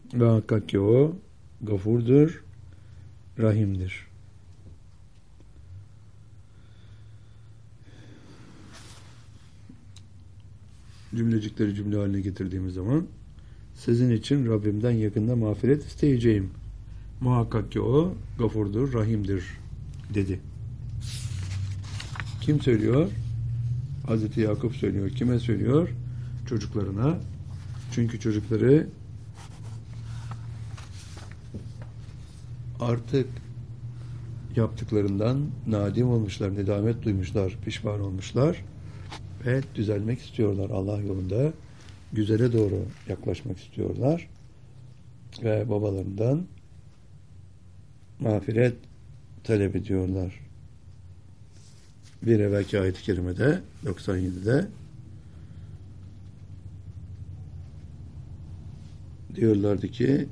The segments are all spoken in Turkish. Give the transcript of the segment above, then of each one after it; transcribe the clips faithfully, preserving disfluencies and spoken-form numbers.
Ve hakikat ki o gafurdur, rahimdir. Cümlecikleri cümle haline getirdiğimiz zaman sizin için Rabbimden yakında mağfiret isteyeceğim. Muhakkak ki o gafurdur, rahimdir dedi. Kim söylüyor? Hazreti Yakup söylüyor. Kime söylüyor? Çocuklarına. Çünkü çocukları artık yaptıklarından nadim olmuşlar, nedamet duymuşlar, pişman olmuşlar ve düzelmek istiyorlar. Allah yolunda güzele doğru yaklaşmak istiyorlar ve babalarından mağfiret talep ediyorlar. Bir evvelki ayet-i kerimede doksan yedide diyorlardı ki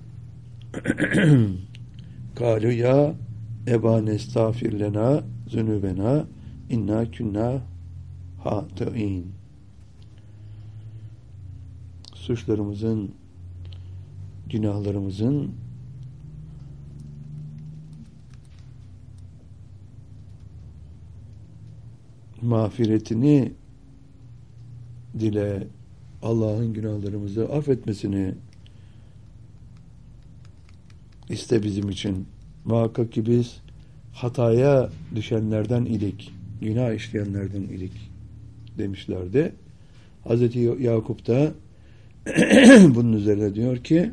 Kâlu ya ebâne estağfir lena zünübena inna künnâ hâtâin. Suçlarımızın, günahlarımızın mağfiretini dile, Allah'ın günahlarımızı affetmesini iste bizim için. Muhakkak ki biz hataya düşenlerden idik, günah işleyenlerden idik demişlerdi. Hazreti Yakup da bunun üzerine diyor ki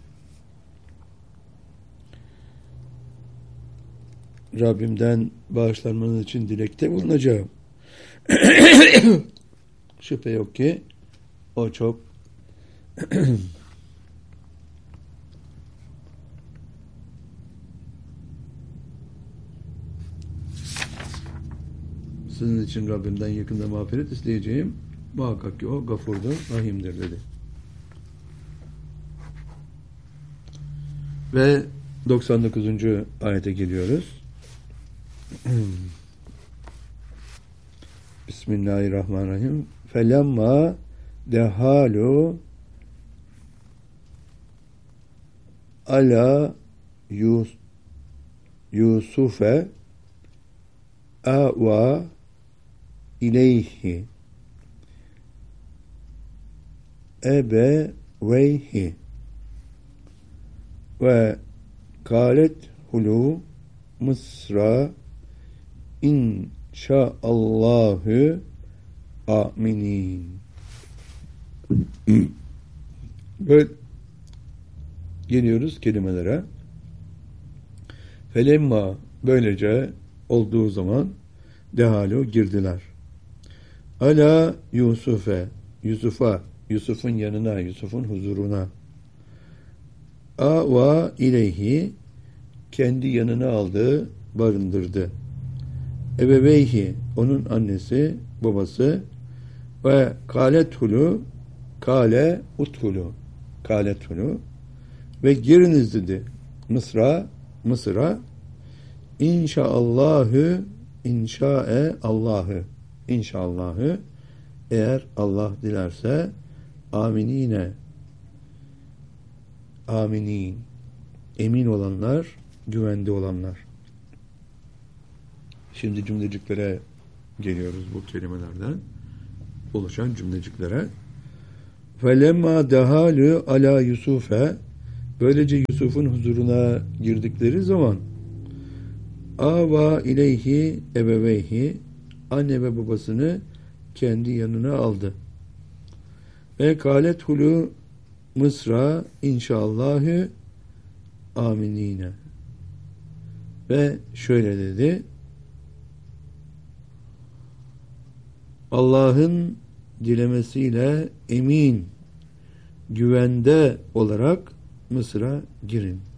Rabbimden bağışlanmanız için dilekte bulunacağım. Şüphe yok ki o çok sizin için Rabbimden yakında mağfiret isteyeceğim. Muhakkak ki o gafurdur, rahimdir dedi. Ve doksan dokuzuncu ayete geliyoruz. Bismillahirrahmanirrahim. Felemma dehalu ala Yus Yusufe ava ileyhi ebe veyhi ve kâlet hulu Mısra inşaallahü aminin. Böyle geliyoruz kelimelere. Felemma böylece olduğu zaman dehalu girdiler. Ala Yusuf'e Yusuf'a Yusuf'un yanına, Yusuf'un huzuruna. Ava ileyhi kendi yanına aldı, barındırdı. Ebeveyhi onun annesi, babası ve kalethulu kale uthulu kalethulu ve giriniz dedi. Mısır'a Mısır'a inşaallahü inşae Allah'ı inşallahü eğer Allah dilerse aminine aminin emin olanlar, güvende olanlar. Şimdi cümleciklere geliyoruz bu kelimelerden oluşan cümleciklere. Felemma dehalu ala Yusufe böylece Yusuf'un huzuruna girdikleri zaman ava ileyhi ebeveyhi anne ve babasını kendi yanına aldı. Ve kâlet hulu Mısra inşallahü aminine ve şöyle dedi: Allah'ın dilemesiyle emin, güvende olarak Mısır'a girin.